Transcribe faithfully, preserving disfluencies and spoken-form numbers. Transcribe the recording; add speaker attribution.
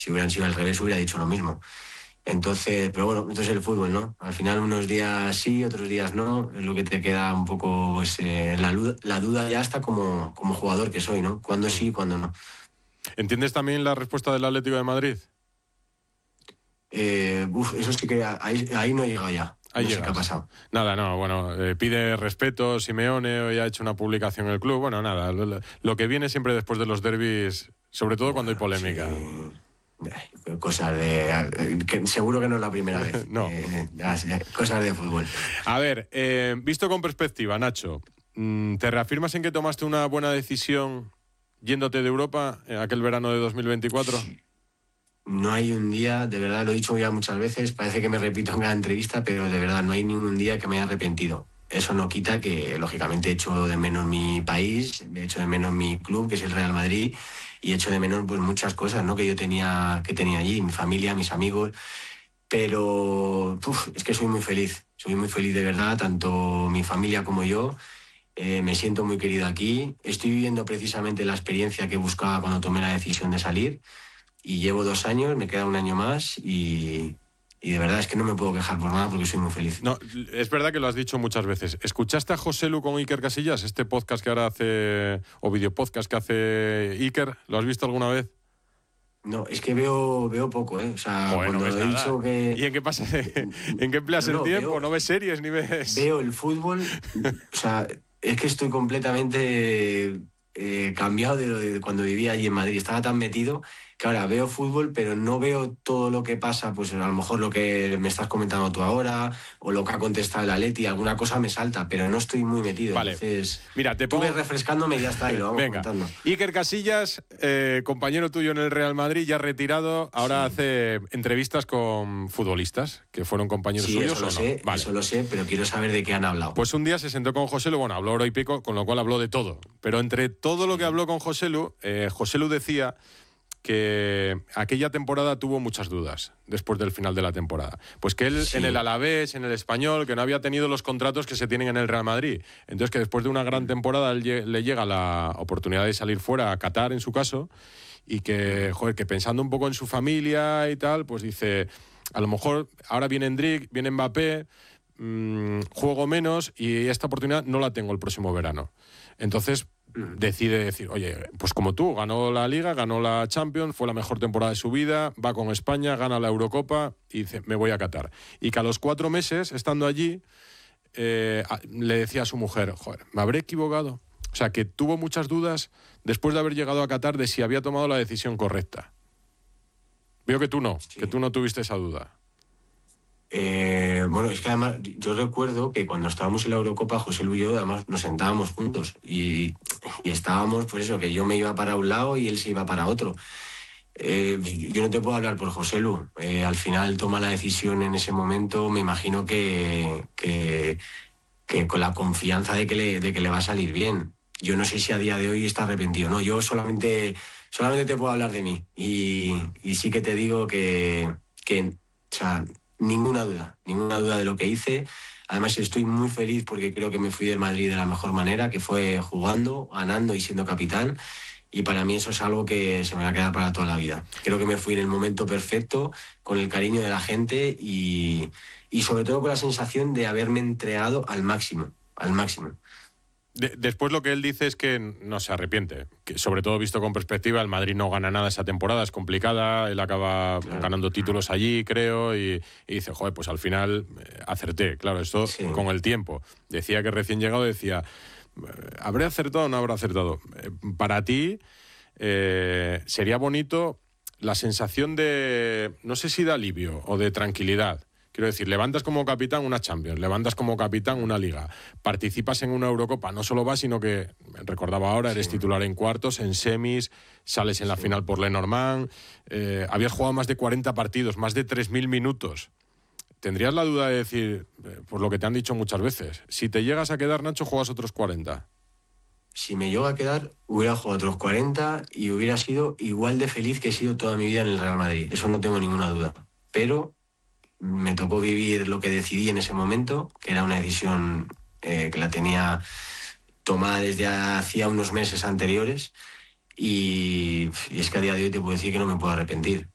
Speaker 1: Si hubieran sido al revés, hubiera dicho lo mismo. Entonces, pero bueno, entonces el fútbol, ¿no? Al final unos días sí, otros días no, es lo que te queda un poco, pues, eh, la, la duda ya está como, como jugador que soy, ¿no? Cuándo sí y cuándo no.
Speaker 2: ¿Entiendes también la respuesta del Atlético de Madrid?
Speaker 1: Eh, uf, eso sí que ahí, ahí no he llegado ya.
Speaker 2: Ahí
Speaker 1: no sé
Speaker 2: llegas.
Speaker 1: qué ha pasado.
Speaker 2: Nada, no, bueno, eh, pide respeto Simeone, hoy ha hecho una publicación en el club, bueno, nada, lo, lo que viene siempre después de los derbis, sobre todo bueno, cuando hay polémica.
Speaker 1: Sí. Cosas de... Que seguro que no es la primera vez.
Speaker 2: No.
Speaker 1: Eh, cosas de fútbol.
Speaker 2: A ver, eh, visto con perspectiva, Nacho, ¿te reafirmas en que tomaste una buena decisión yéndote de Europa en aquel verano de dos mil veinticuatro?
Speaker 1: No hay un día, de verdad, lo he dicho ya muchas veces, parece que me repito en cada entrevista, pero de verdad no hay ningún día que me haya arrepentido. Eso no quita que, lógicamente, he hecho de menos mi país, he hecho de menos mi club, que es el Real Madrid, y he hecho de menos pues muchas cosas, ¿no? que yo tenía, que tenía allí, mi familia, mis amigos, pero uf, es que soy muy feliz, soy muy feliz de verdad, tanto mi familia como yo. Eh, me siento muy querido aquí, estoy viviendo precisamente la experiencia que buscaba cuando tomé la decisión de salir, y llevo dos años, me queda un año más y, y de verdad es que no me puedo quejar por nada porque soy muy feliz.
Speaker 2: No, es verdad que lo has dicho muchas veces. ¿Escuchaste a José Lu con Iker Casillas? Este podcast que ahora hace, o videopodcast que hace Iker, ¿lo has visto alguna vez?
Speaker 1: No, es que veo, veo poco, ¿eh? O sea,
Speaker 2: bueno,
Speaker 1: cuando
Speaker 2: he
Speaker 1: nada. dicho que...
Speaker 2: ¿Y en qué pasa? ¿En qué empleas no, el tiempo? Veo, ¿no ves series ni ves...?
Speaker 1: Veo el fútbol, o sea, es que estoy completamente eh, cambiado de, lo de cuando vivía allí en Madrid. Estaba tan metido que ahora veo fútbol, pero no veo todo lo que pasa, pues a lo mejor lo que me estás comentando tú ahora, o lo que ha contestado el Atleti, alguna cosa me salta, pero no estoy muy metido.
Speaker 2: Vale.
Speaker 1: Entonces,
Speaker 2: mira, te pongo...
Speaker 1: tú ves refrescándome y ya está, y lo vamos
Speaker 2: Venga.
Speaker 1: contando.
Speaker 2: Iker Casillas, eh, compañero tuyo en el Real Madrid, ya retirado, ahora sí. hace entrevistas con futbolistas que fueron compañeros
Speaker 1: sí,
Speaker 2: suyos.
Speaker 1: Eso lo
Speaker 2: ¿o no?
Speaker 1: sé,
Speaker 2: vale.
Speaker 1: eso lo sé, pero quiero saber de qué han hablado.
Speaker 2: Pues un día se sentó con José Lu, bueno, habló hora y pico, con lo cual habló de todo. Pero entre todo lo que habló con José Lu, eh, José Lu decía que aquella temporada tuvo muchas dudas después del final de la temporada. Pues que él sí. en el Alavés, en el Español, que no había tenido los contratos que se tienen en el Real Madrid. Entonces que después de una gran temporada él, le llega la oportunidad de salir fuera a Qatar, en su caso, y que, joder, que pensando un poco en su familia y tal, pues dice, a lo mejor ahora viene Endrick, viene Mbappé, mmm, juego menos y esta oportunidad no la tengo el próximo verano. Entonces decide decir, oye, pues como tú, ganó la Liga, ganó la Champions, fue la mejor temporada de su vida, va con España, gana la Eurocopa y dice, me voy a Qatar. Y que a los cuatro meses, estando allí, eh, le decía a su mujer, joder, ¿me habré equivocado? O sea, que tuvo muchas dudas después de haber llegado a Qatar de si había tomado la decisión correcta. Veo que tú no, sí. que tú no tuviste esa duda.
Speaker 1: Eh, bueno, es que además yo recuerdo que cuando estábamos en la Eurocopa, José Lu y yo además nos sentábamos juntos y, y estábamos, pues eso, que yo me iba para un lado y él se iba para otro. Eh, yo no te puedo hablar por José Lu. Eh, al final toma la decisión en ese momento, me imagino que, que, que con la confianza de que, le, de que le va a salir bien. Yo no sé si a día de hoy está arrepentido, ¿no? Yo solamente, solamente te puedo hablar de mí y, y sí que te digo que, que o sea, ninguna duda, ninguna duda de lo que hice. Además estoy muy feliz porque creo que me fui del Madrid de la mejor manera, que fue jugando, ganando y siendo capitán. Y para mí eso es algo que se me va a quedar para toda la vida. Creo que me fui en el momento perfecto, con el cariño de la gente y, y sobre todo con la sensación de haberme entregado al máximo, al máximo.
Speaker 2: De, después lo que él dice es que no se arrepiente, que sobre todo visto con perspectiva, el Madrid no gana nada esa temporada, es complicada, él acaba claro. ganando títulos allí, creo, y, y dice, joder, pues al final eh, acerté, claro, esto sí. con el tiempo. Decía que recién llegado decía, ¿habré acertado o no habré acertado? Eh, para ti eh, sería bonito la sensación de, no sé si de alivio o de tranquilidad. Quiero decir, levantas como capitán una Champions, levantas como capitán una Liga, participas en una Eurocopa, no solo vas, sino que, recordaba ahora, eres sí. titular en cuartos, en semis, sales en la sí. final por Lenormand, eh, habías jugado más de cuarenta partidos, más de tres mil minutos. ¿Tendrías la duda de decir, eh, por lo que te han dicho muchas veces, si te llegas a quedar, Nacho, juegas otros cuarenta?
Speaker 1: Si me llego a quedar, hubiera jugado otros cuarenta y hubiera sido igual de feliz que he sido toda mi vida en el Real Madrid. Eso no tengo ninguna duda. Pero me tocó vivir lo que decidí en ese momento, que era una decisión eh, que la tenía tomada desde hacía unos meses anteriores y, y es que a día de hoy te puedo decir que no me puedo arrepentir.